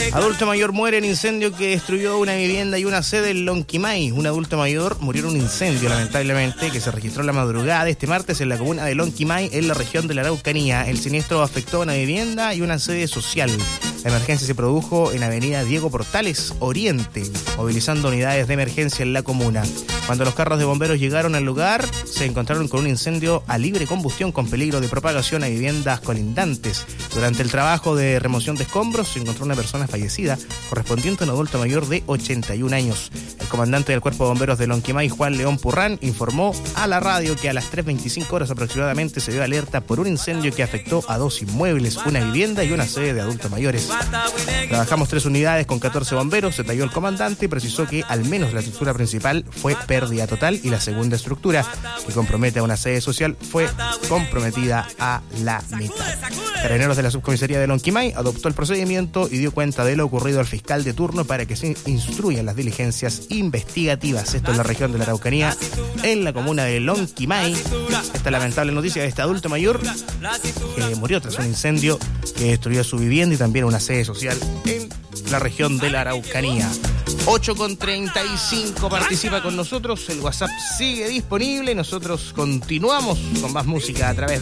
Adulto mayor muere en incendio que destruyó una vivienda y una sede en Lonquimay. Un adulto mayor murió en un incendio, lamentablemente, que se registró la madrugada de este martes en la comuna de Lonquimay, en la región de la Araucanía. El siniestro afectó una vivienda y una sede social. La emergencia se produjo en avenida Diego Portales Oriente, movilizando unidades de emergencia en la comuna. Cuando los carros de bomberos llegaron al lugar, se encontraron con un incendio a libre combustión con peligro de propagación a viviendas colindantes. Durante el trabajo de remoción de escombros se encontró una persona fallecida, correspondiente a un adulto mayor de 81 años. El comandante del Cuerpo de Bomberos de Lonquimay, Juan León Purrán, informó a la radio que a las 3:25 horas aproximadamente se dio alerta por un incendio que afectó a 2 inmuebles, una vivienda y una sede de adultos mayores. Trabajamos 3 unidades con 14 bomberos, detalló el comandante, y precisó que al menos la estructura principal fue pérdida total y la segunda estructura, que compromete a una sede social, fue comprometida a la mitad. Carabineros de la Subcomisaría de Lonquimay adoptó el procedimiento y dio cuenta de lo ocurrido al fiscal de turno para que se instruyan las diligencias investigativas. Esto es la región de la Araucanía, en la comuna de Lonquimay. Esta lamentable noticia de este adulto mayor que murió tras un incendio que destruyó su vivienda y también una sede social en la región de la Araucanía. 8:35, participa con nosotros, el WhatsApp sigue disponible, nosotros continuamos con más música a través